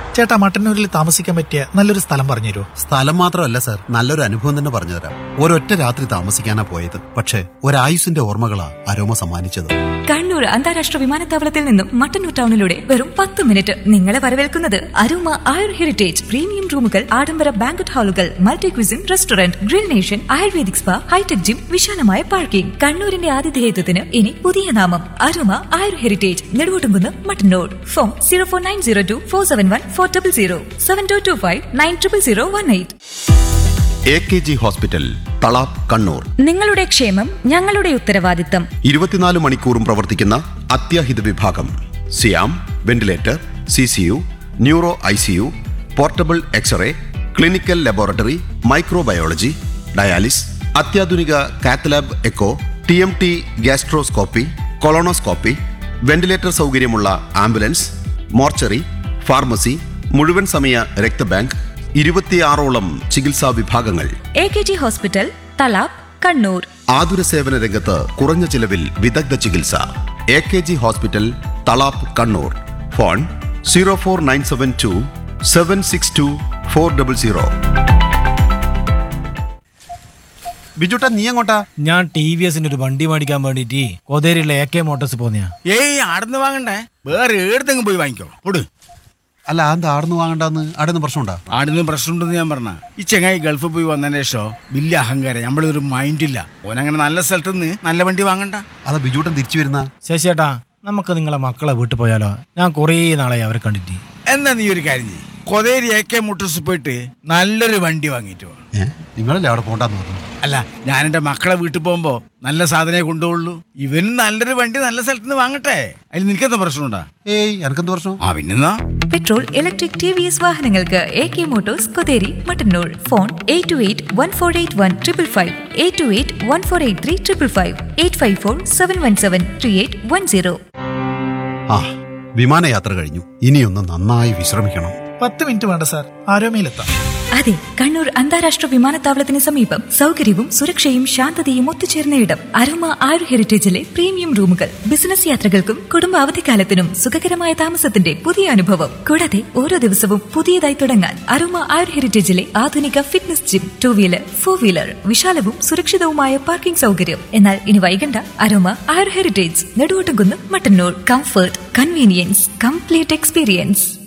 ചേട്ടാ, മട്ടന്നൂരിൽ താമസിക്കാൻ പറ്റിയ നല്ലൊരു സ്ഥലം പറഞ്ഞുതരുമോ? സ്ഥലം മാത്രമല്ല സാർ, നല്ലൊരു അനുഭവം തന്നെ പറഞ്ഞുതരാം. ഒരൊറ്റ രാത്രി താമസിക്കാനാ പോയത്, പക്ഷേ ഒരായുസിന്റെ ഓർമ്മകളാ അരോമ സമ്മാനിച്ചത്. കണ്ണൂർ അന്താരാഷ്ട്ര വിമാനത്താവളത്തിൽ നിന്നും മട്ടന്നൂർ ടൗണിലൂടെ വെറും 10 മിനിറ്റ്. നിങ്ങളെ വരവേൽക്കുന്നത് അരോമ ആയുർ ഹെറിറ്റേജ്. പ്രീമിയം റൂമുകൾ, ആഡംബര banquet ഹാളുകൾ, multi cuisine restaurant, grill nation, ayurvedic spa, hi tech gym, വിശാലമായ പാർക്കിംഗ്. കണ്ണൂരിന്റെ ആതിഥേയത്വത്തിന് ഇനി പുതിയ നാമം അരോമ ആയുർ heritage, Neduvottumkunnu, Mattannur. Phone 04902471400 7225900018. AKG hospital, Thalap, Kannur. നിങ്ങളുടെ ക്ഷേമം ഞങ്ങളുടെ ഉത്തരവാദിത്തം. 24 മണിക്കൂറും പ്രവർത്തിക്കുന്ന അത്യാഹിത വിഭാഗം. സിയാം, ventilator, CCU, neuro ICU, portable x-ray, clinical laboratory, microbiology, dialysis, അത്യാധുനിക cath lab echo, TMT gastroscopy, colonoscopy, ventilator സൗകര്യമുള്ള ആംബുലൻസ്, മോർച്ചറി, ഫാർമസി, മുഴുവൻ സമയ രക്തബാങ്ക്, 26ഓളം ചികിത്സാ വിഭാഗങ്ങൾ. AKG hospital, Thalap, Kannur. ആതുര സേവന രംഗത്ത് കുറഞ്ഞ ചിലവിൽ വിദഗ്ധ ചികിത്സ. AKG hospital, Thalap, Kannur. Phone 04972 762 400. ബിജുട്ടാ, നീ എങ്ങോട്ടാ? ഞാൻ TVS ഒരു വണ്ടി മേടിക്കാൻ വേണ്ടിട്ട് കോതേരിയിലെ AK മോട്ടോഴ്സ് പോന്നെയാ. ആടുന്ന് വാങ്ങണ്ടേ, വേറെ ഏടത്തെങ്കിലും പോയി വാങ്ങിക്കോ. പൊട്. അല്ല, എന്താ ആടുന്ന് വാങ്ങണ്ടെന്ന്? ആടുന്ന് പ്രശ്നമുണ്ടാ? ആടുന്ന് പ്രശ്നമുണ്ടെന്ന് ഞാൻ പറഞ്ഞ. ഈ ചെങ്ങായി ഗൾഫിൽ പോയി വന്നതിന് ശേഷം വലിയ അഹങ്കാരം, നമ്മളൊരു മൈൻഡില്ല. ഓനങ്ങനെ നല്ല സ്ഥലത്ത് നിന്ന് നല്ല വണ്ടി വാങ്ങണ്ട. അതാ ബിജുട്ടൻ തിരിച്ചു വരുന്ന. ശശിയേട്ടാ, നമുക്ക് നിങ്ങളെ മക്കളെ വീട്ടിൽ പോയാലോ? ഞാൻ കുറേ നാളായി അവരെ കണ്ടിട്ട്. എന്നാ നീ ഒരു കാര്യം ചെയ്യ്, കൊതേരി AK മോട്ടോഴ്സ് പോയിട്ട് നല്ലൊരു വണ്ടി വാങ്ങിയിട്ട് വാ. നിങ്ങളല്ലേ അവിടെ പോണ്ടെന്ന് പറഞ്ഞു? അല്ല, ഞാൻ എന്റെ മക്കളെ വീട്ടിൽ പോകുമ്പോ നല്ല സാധനമേ കൊണ്ടുപോകുള്ളൂ. ഇവനും നല്ലൊരു വണ്ടി നല്ല സ്ഥലത്ത് നിന്ന് വാങ്ങട്ടെ. അതിൽ നിനക്കെന്താ പ്രശ്നമുണ്ടാ? എനക്കെന്ത് പ്രശ്നം? പിന്നെന്നാ, പെട്രോൾ, ഇലക്ട്രിക്, TVS വാഹനങ്ങൾക്ക് AK Motors, Kotheri, Mattannur. Phone 8281481555, 8281483555, 8547173810. വിമാനയാത്ര കഴിഞ്ഞു. ഇനിയൊന്ന് നന്നായി വിശ്രമിക്കണം. 10 മിനിറ്റ് വേണ്ട സാർ, ആരോമയിലെത്താം. അതെ, കണ്ണൂർ അന്താരാഷ്ട്ര വിമാനത്താവളത്തിന് സമീപം സൗകര്യവും സുരക്ഷയും ശാന്തതയും ഒത്തുചേർന്ന ഇടം. അരോമ ആയുർ ഹെറിറ്റേജിലെ പ്രീമിയം റൂമുകൾ. ബിസിനസ് യാത്രകൾക്കും കുടുംബ അവധിക്കാലത്തിനും സുഖകരമായ താമസത്തിന്റെ പുതിയ അനുഭവം. കൂടാതെ ഓരോ ദിവസവും പുതിയതായി തുടങ്ങാൻ അരോമ ആയുർ ഹെറിറ്റേജിലെ ആധുനിക fitness gym, 2 wheeler, 4 wheeler, വിശാലവും സുരക്ഷിതവുമായ parking സൗകര്യം. എന്നാൽ ഇനി വൈകണ്ട. അരോമ ആയുർ heritage, Neduvottumkunnu, Mattannur. Comfort, convenience, complete experience.